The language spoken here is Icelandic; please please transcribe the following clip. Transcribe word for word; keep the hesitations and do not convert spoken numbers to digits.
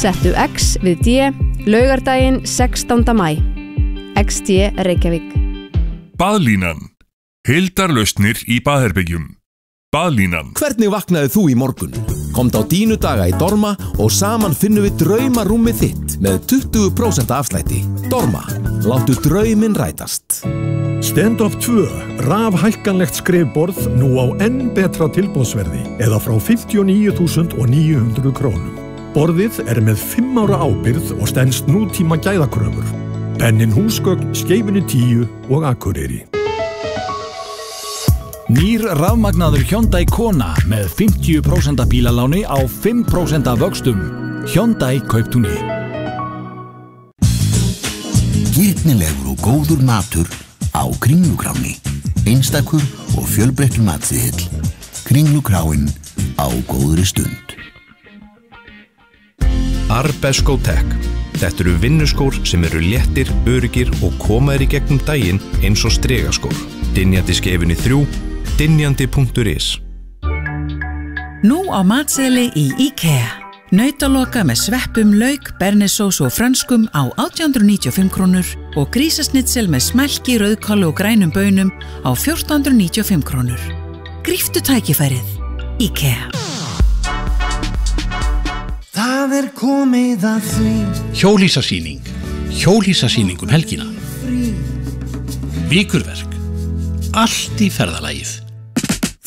Settu X við D, laugardaginn sextánda maí. X D Reykjavík. Baðlínan. Heildarlausnir í baðherbergjum. Baðlínan. Hvernig vaknaði þú í morgun? Komdu á Dínu daga í Dorma og saman finnum við draumarúmið þitt með tuttugu prósent afslætti. Dorma, láttu drauminn rætast. Stand-up tvö, rafhækkanlegt skrifborð nú á enn betra tilboðsverði eða frá fimmtíu og níu þúsund níu hundruð krónum. Borðið er með fimm ára ábyrgð og stenst nútíma gæðakröfur. Pennin húsgögn, Skeifunni tíu og Akureyri. Nýr rafmagnaður Hyundai Kona með fimmtíu prósent bílaláni á fimm prósent vöxtum. Hyundai Kauptúni. Girnilegur og góður matur á Kringlukráni. Einstakur og fjölbreyttur matsiðill. Kringlukráin á góðri stund. Arbesko Tech. Þetta eru vinnuskór sem eru léttir, öruggir og koma þér í gegnum daginn eins og stregaskór. Dynjandi Skeifunni þrjú, dynjandi punktur is. Nú á matseðli í IKEA. Nautaloka með sveppum, lauk, bernesós og frönskum á átján hundruð níutíu og fimm krónur og grísasnitsel með smælki, rauðkáli og grænum baunum á fjórtán hundruð níutíu og fimm krónur. Gríptu tækifærið. IKEA. Það er komið að því. Hjólhýsasýning. Hjólhýsasýning um helgina. Vikurverk. Allt í ferðalagið.